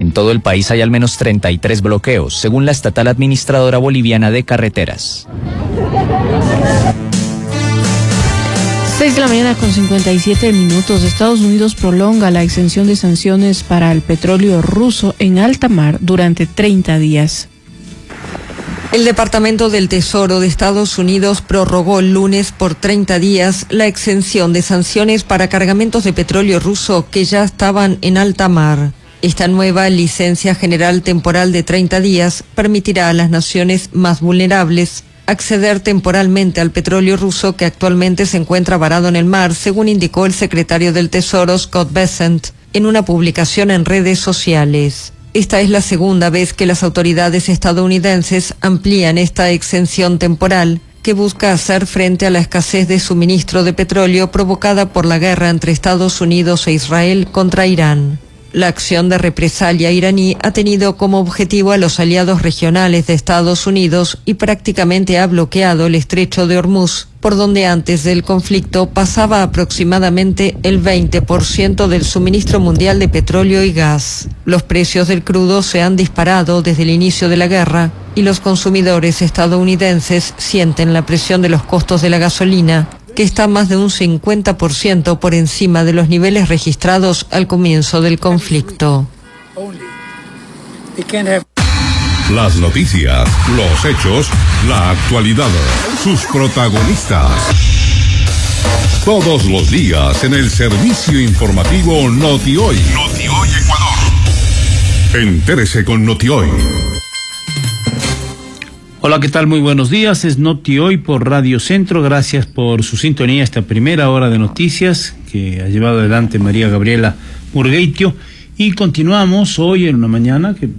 En todo el país hay al menos 33 bloqueos, según la estatal administradora boliviana de carreteras. 6:57 a.m. Estados Unidos prolonga la exención de sanciones para el petróleo ruso en alta mar durante 30 días. El Departamento del Tesoro de Estados Unidos prorrogó el lunes por 30 días la exención de sanciones para cargamentos de petróleo ruso que ya estaban en alta mar. Esta nueva licencia general temporal de 30 días permitirá a las naciones más vulnerables acceder temporalmente al petróleo ruso que actualmente se encuentra varado en el mar, según indicó el secretario del Tesoro Scott Bessent en una publicación en redes sociales. Esta es la segunda vez que las autoridades estadounidenses amplían esta exención temporal que busca hacer frente a la escasez de suministro de petróleo provocada por la guerra entre Estados Unidos e Israel contra Irán. La acción de represalia iraní ha tenido como objetivo a los aliados regionales de Estados Unidos y prácticamente ha bloqueado el estrecho de Hormuz, por donde antes del conflicto pasaba aproximadamente el 20% del suministro mundial de petróleo y gas. Los precios del crudo se han disparado desde el inicio de la guerra y los consumidores estadounidenses sienten la presión de los costos de la gasolina, que está más de un 50% por encima de los niveles registrados al comienzo del conflicto. Las noticias, los hechos, la actualidad, sus protagonistas. Todos los días en el servicio informativo Noti-Hoy. Noti-Hoy Ecuador. Entérese con Noti-Hoy. Hola, ¿qué tal? Muy buenos días. Es Noti-Hoy por Radio Centro. Gracias por su sintonía esta primera hora de noticias que ha llevado adelante María Gabriela Murgueitio. Y continuamos hoy en una mañana que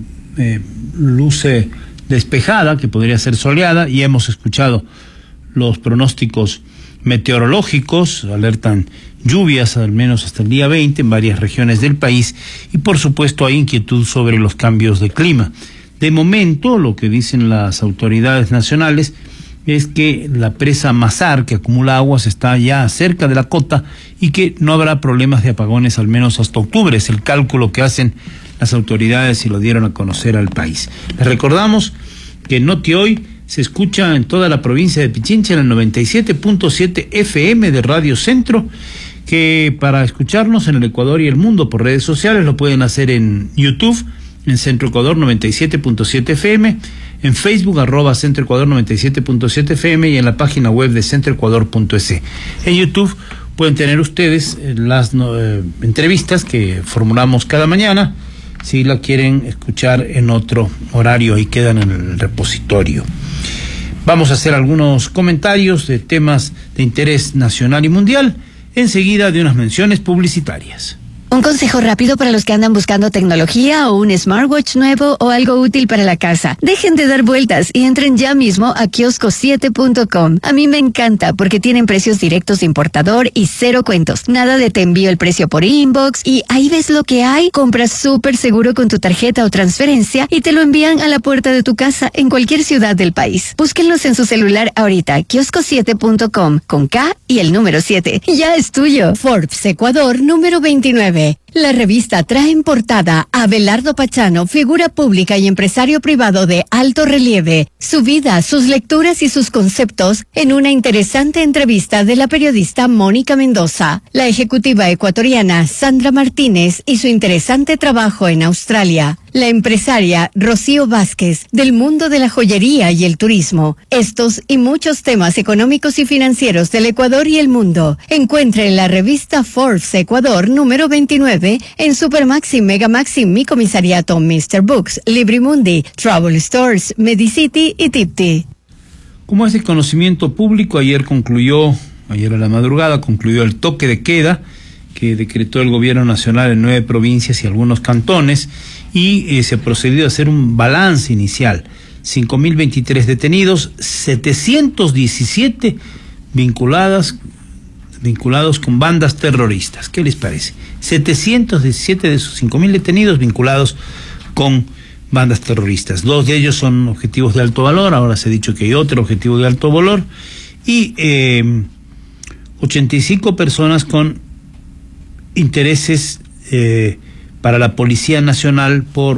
luce despejada, que podría ser soleada, y hemos escuchado los pronósticos meteorológicos, alertan lluvias al menos hasta el día 20 en varias regiones del país, y por supuesto hay inquietud sobre los cambios de clima. De momento, lo que dicen las autoridades nacionales es que la presa Mazar, que acumula aguas, está ya cerca de la cota y que no habrá problemas de apagones al menos hasta octubre. Es el cálculo que hacen las autoridades y lo dieron a conocer al país. Les recordamos que Noti-Hoy se escucha en toda la provincia de Pichincha en el 97.7 FM de Radio Centro, que para escucharnos en el Ecuador y el mundo por redes sociales lo pueden hacer en YouTube, en Centro Ecuador 97.7 FM, en Facebook @Centro Ecuador 97.7 FM y en la página web de centroecuador.es. En YouTube pueden tener ustedes las entrevistas que formulamos cada mañana, si la quieren escuchar en otro horario, ahí quedan en el repositorio. Vamos a hacer algunos comentarios de temas de interés nacional y mundial, enseguida de unas menciones publicitarias. Un consejo rápido para los que andan buscando tecnología o un smartwatch nuevo o algo útil para la casa. Dejen de dar vueltas y entren ya mismo a kiosco7.com. A mí me encanta porque tienen precios directos de importador y cero cuentos. Nada de te envío el precio por inbox y ahí ves lo que hay. Compras súper seguro con tu tarjeta o transferencia y te lo envían a la puerta de tu casa en cualquier ciudad del país. Búsquenlos en su celular ahorita. Kiosco7.com con K y el número 7. Ya es tuyo. Forbes Ecuador número 29. La revista trae en portada a Abelardo Pachano, figura pública y empresario privado de alto relieve, su vida, sus lecturas y sus conceptos en una interesante entrevista de la periodista Mónica Mendoza, la ejecutiva ecuatoriana Sandra Martínez y su interesante trabajo en Australia, la empresaria Rocío Vázquez del mundo de la joyería y el turismo. Estos y muchos temas económicos y financieros del Ecuador y el mundo. Encuentre en la revista Forbes Ecuador número 29 en Supermax y Megamax y Mi Comisariato, Mr. Books, Librimundi, Travel Stores, Medicity y Tipti. Como es de conocimiento público, ayer a la madrugada concluyó el toque de queda que decretó el gobierno nacional en 9 provincias y algunos cantones, y se procedió a hacer un balance inicial. 5.023 detenidos, 717 vinculados con bandas terroristas. ¿Qué les parece? 717 de esos 5.000 detenidos vinculados con bandas terroristas. 2 de ellos son objetivos de alto valor, ahora se ha dicho que hay otro objetivo de alto valor, y 85 personas con intereses para la Policía Nacional por